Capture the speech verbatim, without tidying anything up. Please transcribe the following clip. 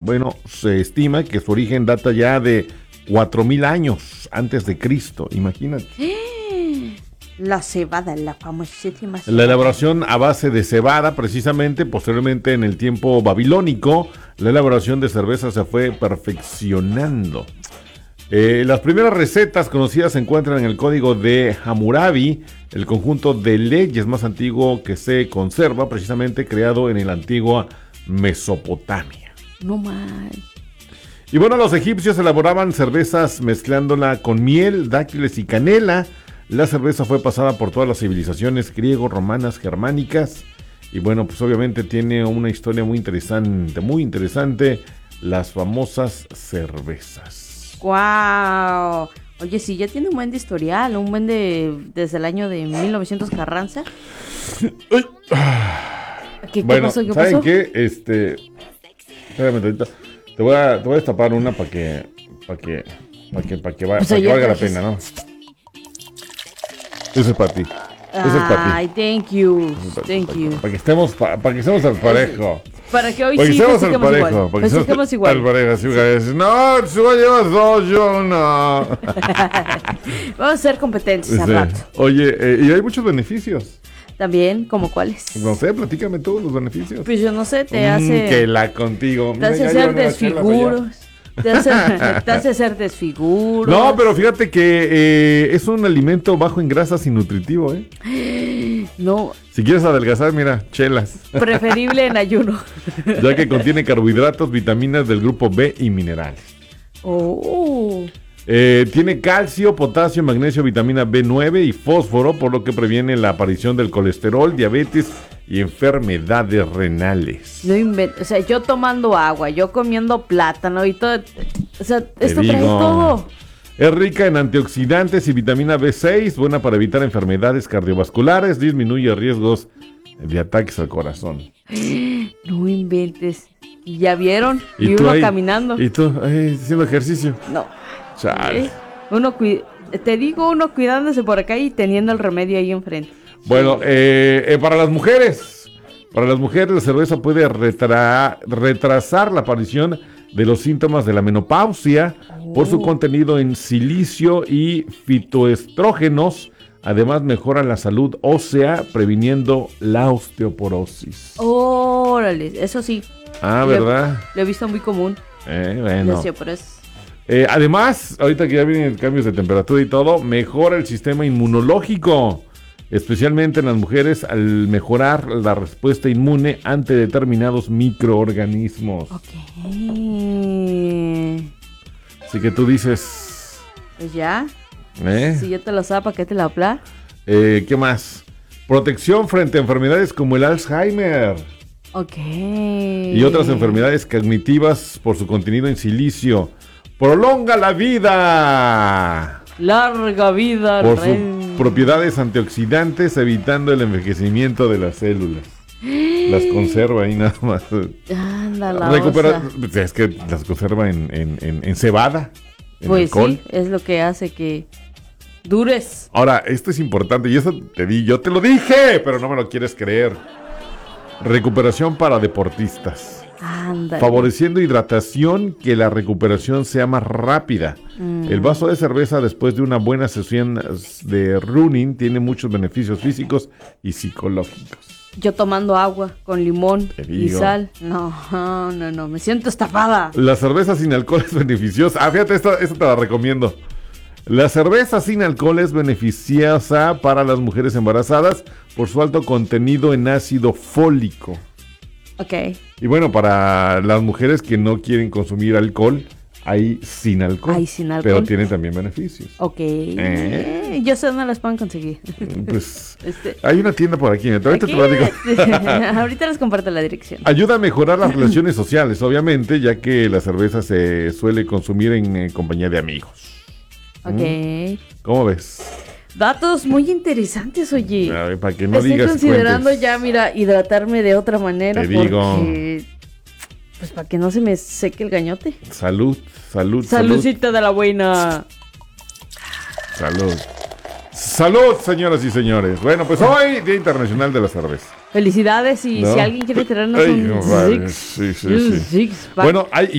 bueno, se estima que su origen data ya de cuatro mil años antes de Cristo, imagínate. La cebada, la famosísima cebada. La elaboración a base de cebada, precisamente, posteriormente en el tiempo babilónico, la elaboración de cerveza se fue perfeccionando. Eh, las primeras recetas conocidas se encuentran en el Código de Hammurabi, el conjunto de leyes más antiguo que se conserva, precisamente creado en la antigua Mesopotamia. No más. Y bueno, los egipcios elaboraban cervezas mezclándola con miel, dátiles y canela. La cerveza fue pasada por todas las civilizaciones griego, romanas, germánicas. Y bueno, pues obviamente tiene una historia muy interesante, muy interesante, las famosas cervezas. ¡Guau! Oye, sí, ya tiene un buen de historial, un buen de... desde el año de mil novecientos Carranza. ¿Qué, bueno, ¿qué pasó? ¿Qué ¿saben pasó? qué? Este... Espérame tantito. Te voy a, te voy a destapar una para que... Para que... Para que, para que, va, O sea, para que ya valga la trajiste. pena, ¿no? Eso es para ti. Eso es para ti. Ay, thank you, Para, thank para, you. para que estemos, para, para que estemos al parejo. Para que hoy Para que sí estemos al festejemos parejo. igual. Para que Festejemos estemos al igual. parejo. Así que decir, no, si vos llevas dos, yo no. Vamos a hacer competencias al Sí. rato. Oye, eh, y hay muchos beneficios. También, ¿como cuáles? No sé, platícame todos los beneficios. Pues yo no sé, te Mm, hace... que la contigo. Te Mira, hace ya hacer llevan una chela desfiguros. Te hace, te hace hacer desfiguros. para allá. No, pero fíjate que eh, es un alimento bajo en grasas y nutritivo, ¿eh? No, Si quieres adelgazar, mira, chelas. preferible en ayuno. Ya que contiene carbohidratos, vitaminas del grupo B y minerales. Oh, Eh, tiene calcio, potasio, magnesio, vitamina B nueve y fósforo, por lo que previene la aparición del colesterol, diabetes y enfermedades renales. no invento. O sea, yo tomando agua, yo comiendo plátano y todo. O sea, Te esto trae digo. todo. Es rica en antioxidantes y vitamina B seis, buena para evitar enfermedades cardiovasculares, disminuye riesgos de ataques al corazón. No inventes. ¿Y ya vieron? Y, ¿Y tú uno ahí? caminando. Y tú ahí haciendo ejercicio. No. Chale. ¿Eh? Uno cui- Te digo, uno cuidándose por acá y teniendo el remedio ahí enfrente. Bueno, eh, eh, para las mujeres, para las mujeres la cerveza puede retra- retrasar la aparición de los síntomas de la menopausia por su Oh. contenido en silicio y fitoestrógenos. Además mejora la salud ósea previniendo la osteoporosis. Órale, eso sí. Ah, Lo he- ¿verdad? Lo he visto muy común. Eh, La bueno. osteoporosis. Eh, además, ahorita que ya vienen cambios de temperatura y todo, mejora el sistema inmunológico, especialmente en las mujeres al mejorar la respuesta inmune ante determinados microorganismos. Ok. Así que tú dices, Pues ya. ¿eh? Si yo te lo sabía, ¿para qué te la habla? Eh, ¿qué más? Protección frente a enfermedades como el Alzheimer Ok. y otras enfermedades cognitivas por su contenido en silicio. Prolonga la vida Larga vida, por rey. sus propiedades antioxidantes, evitando el envejecimiento de las células. Las conserva ahí nada más. Anda la Recupera, osa. es que las conserva en, en, en, en cebada, en Pues alcohol. sí, es lo que hace que dures. Ahora, esto es importante y eso te di, yo te lo dije, pero no me lo quieres creer. Recuperación para deportistas. Ándale. Favoreciendo hidratación, que la recuperación sea más rápida. Mm. El vaso de cerveza después de una buena sesión de running tiene muchos beneficios físicos y psicológicos. Yo tomando agua con limón Te y digo. sal. No, no, no, no, me siento estafada. La cerveza sin alcohol es beneficiosa. Ah, fíjate, esta, esta te la recomiendo. La cerveza sin alcohol es beneficiosa para las mujeres embarazadas por su alto contenido en ácido fólico. Ok. Y bueno, para las mujeres que no quieren consumir alcohol, hay sin alcohol. Hay sin alcohol. Pero tiene también beneficios. Ok. ¿Eh? Yo sé dónde las pueden conseguir. Pues Este, hay una tienda por aquí. Ahorita aquí, te lo digo. ahorita les comparto la dirección. Ayuda a mejorar las relaciones sociales, obviamente, ya que la cerveza se suele consumir en eh, compañía de amigos. Ok. ¿Cómo ves? Datos muy interesantes, oye. A ver, para que no Estoy digas considerando cuentes. ya, mira, hidratarme de otra manera. Te digo. Porque, pues para que no se me seque el gañote. Salud, salud, salud. Saludcita de la buena. Salud. Salud, señoras y señores. Bueno, pues hoy, Día Internacional de la Cerveza. Felicidades y ¿No? si alguien quiere traernos Ay, un compadre, six, sí, sí, un sí. six pack. Bueno, hay